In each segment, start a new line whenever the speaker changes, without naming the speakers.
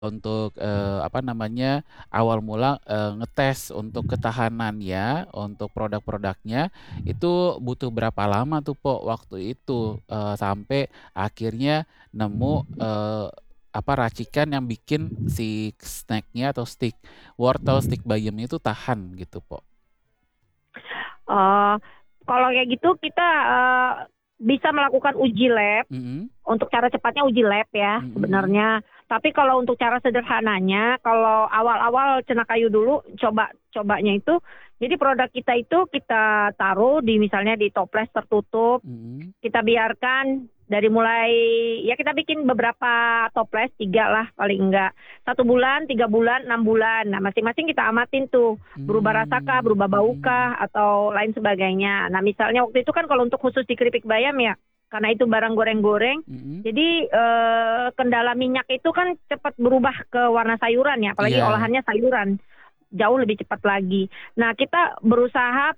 untuk, apa namanya, awal mula, ngetes untuk ketahanannya, untuk produk-produknya, itu butuh berapa lama tuh, Po, waktu itu, sampai akhirnya nemu, apa, racikan yang bikin si snack-nya atau wortel, stick bayam itu tahan gitu, Po?
Eh, Kalau kayak gitu kita bisa melakukan uji lab.
Mhm,
Untuk cara cepatnya uji lab ya
mhm mhm.
sebenarnya. Tapi kalau untuk cara sederhananya, kalau awal-awal Cenak Kayu dulu cobanya itu, jadi produk kita itu kita taruh di misalnya di toples tertutup,
Mhm.
kita biarkan dari mulai ya kita bikin beberapa toples, tiga lah paling enggak. 1 bulan, 3 bulan, 6 bulan. Nah masing-masing kita amatin tuh berubah rasakah,
Mmm,
berubah
mhm mhm.
baukah atau lain sebagainya. Nah misalnya waktu itu kan kalau untuk khusus di keripik bayam ya, karena itu barang goreng-goreng,
Mhm.
jadi kendala minyak itu kan cepat berubah ke warna sayuran ya, apalagi
Iya.
olahannya sayuran, jauh lebih cepat lagi. Nah kita berusaha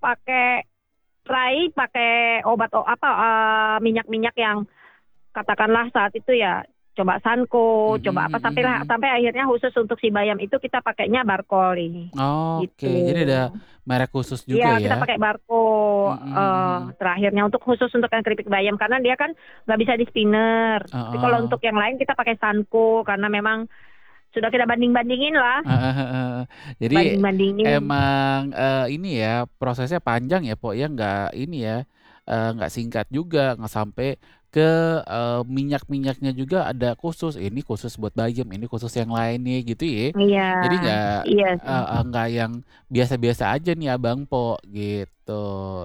pakai obat apa minyak-minyak yang katakanlah saat itu ya coba Sanko,
Mhm
coba apa
mhm mhm.
sampai akhirnya khusus untuk si bayam itu kita pakainya Barkoli
Oke,
gitu.
jadi ada merek khusus
Iya,
juga
kita
ya?
pakai Barco
Mhm mhm mhm.
terakhirnya untuk khusus untuk yang keripik bayam karena dia kan nggak bisa di spinner. Tapi kalau
Heeh.
untuk yang lain kita pakai Sanko karena memang sudah kita banding-bandingin lah,
Heeh heeh. Jadi
banding-bandingin.
emang, ini ya, prosesnya panjang ya, Po, ya, nggak ini ya, nggak singkat juga, nggak sampai ke, minyak-minyaknya juga ada khusus, ini khusus buat bayam, ini khusus yang lain nih, gitu ya?
Iya,
Jadi nggak
iya sih.
nggak yang biasa-biasa aja nih Abang, Po, gitu.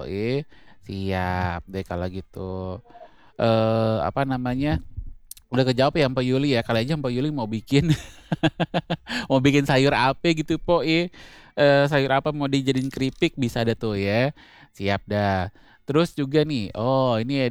Siap deh kalau gitu. Apa namanya, udah kejawab ya Mpok Yuli ya, kali aja Mpok Yuli mau bikin mau bikin sayur apa gitu po sayur apa mau dijadiin keripik bisa ada tuh ya. Siap dah. Terus juga nih, oh ini ya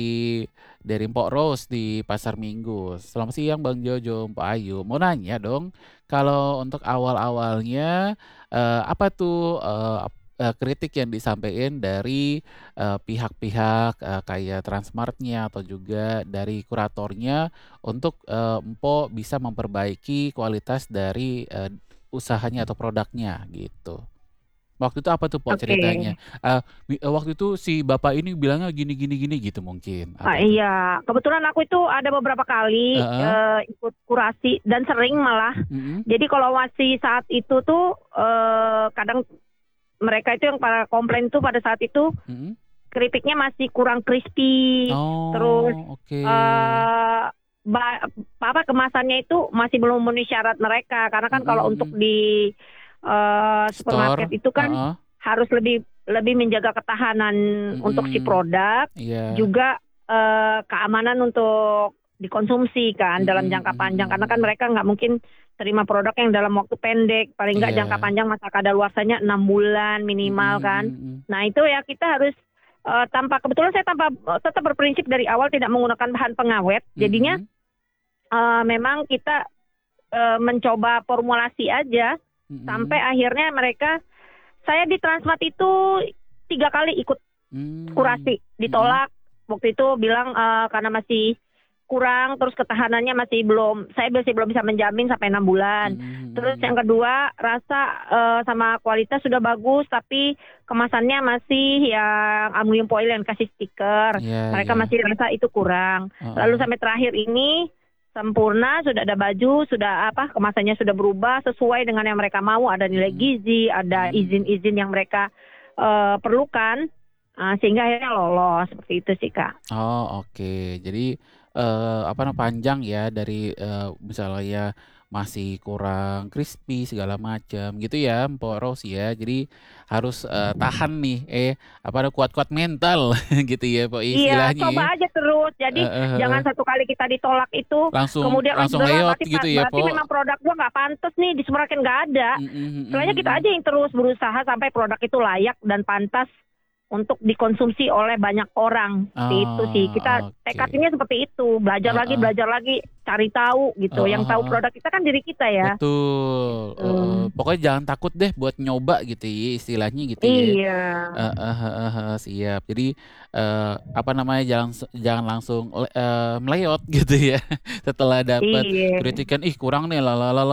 dari Mpok Rose di Pasar Minggu. Selamat siang Bang Jojo, Mpok Ayu. Mau nanya dong, kalau untuk awal-awalnya apa tuh kritik yang disampaikan dari pihak-pihak kayak Transmartnya atau juga dari kuratornya untuk, Mpok bisa memperbaiki kualitas dari, usahanya atau produknya gitu. Waktu itu apa tuh, Pok,
Oke.
ceritanya? Waktu itu si bapak ini bilangnya gini gini gini gitu mungkin,
Ah,
apa tuh?
iya, kebetulan aku itu ada beberapa kali
Heeh,
ikut kurasi dan sering malah.
mhm,
Jadi kalau masih saat itu tuh kadang mereka itu yang para komplain tuh pada saat itu
mhm.
keripiknya masih kurang crispy, terus
Oh, oke.
eh ba- apa kemasannya itu masih belum memenuhi syarat mereka karena kan
Mhm
kalau untuk
mhm.
di supermarket
Store,
itu kan
heeh,
harus lebih lebih menjaga ketahanan untuk si
mhm.
produk,
Iya,
juga keamanan untuk dikonsumsi kan dalam
mhm
jangka
mhm
panjang karena kan
mhm.
mereka nggak mungkin terima produk yang dalam waktu pendek, paling nggak jangka
Iya,
panjang masa kadaluarsanya 6 bulan
mhm
minimal kan.
mhm mhm.
Nah itu ya kita harus kebetulan saya tetap berprinsip dari awal tidak menggunakan bahan pengawet, jadinya
Mhm,
memang kita mencoba formulasi aja sampai
mhm.
akhirnya saya di Transmart itu 3 kali ikut
Mmm,
kurasi,
mhm.
ditolak. Waktu itu bilang karena masih kurang, terus ketahanannya saya masih belum bisa menjamin sampai 6 bulan.
Mhm
Terus
mhm.
yang kedua, rasa sama kualitas sudah bagus, tapi kemasannya masih yang aluminium foil yang kasih stiker.
Iya
Mereka
iya.
masih rasa itu kurang. Lalu
Heeh.
sampai terakhir ini sempurna, sudah ada baju, sudah apa kemasannya sudah berubah sesuai dengan yang mereka mau, ada nilai
Mhm.
gizi, ada
Mmm.
izin-izin yang mereka perlukan. Sehingga akhirnya lolos, seperti itu sih, Kak.
Oh, oke. Jadi, apa panjang ya dari, misalnya masih kurang crispy segala macam gitu ya, Mpok Rose ya. Jadi harus, tahan nih, kuat-kuat mental gitu ya, Pok,
Iya,
istilahnya ya.
coba aja terus. Jadi
Heeh heeh.
jangan satu kali kita ditolak itu,
Langsung
kemudian, "Oh
langsung
sudahlah
leot
berarti
gitu ya,
berarti
Pok?
memang produk gua nggak pantas nih di nggak ada.
Mhm mhm
Istilahnya kita
mhm.
aja yang terus berusaha sampai produk itu layak dan pantas untuk dikonsumsi oleh banyak orang. Seperti itu sih. Kita
Oh,
tekadnya
oke.
seperti itu,
Heeh.
belajar lagi, cari tahu gitu.
Heeh
Yang tahu
heeh.
produk kita kan diri kita ya.
Betul, heeh.
Mmm.
Pokoknya jangan takut deh buat nyoba gitu ya, istilahnya gitu ya.
Iya.
Heeh heeh heeh, siap. Jadi, apa namanya, jangan langsung meleot gitu ya, setelah dapat
Iya.
kritikan, "Ih kurang nih,